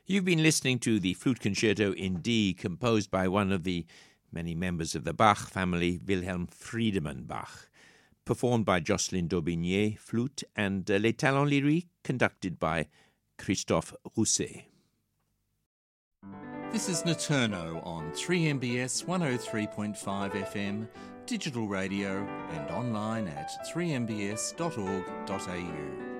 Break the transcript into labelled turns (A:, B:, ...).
A: You've been listening to the Flute Concerto in D, composed by one of the many members of the Bach family, Wilhelm Friedemann Bach, performed by Jocelyne Daubigné, flute, and Les Talents Lyriques, conducted by Christophe Rousset.
B: This is Naturno on 3MBS 103.5 FM, digital radio and online at 3mbs.org.au.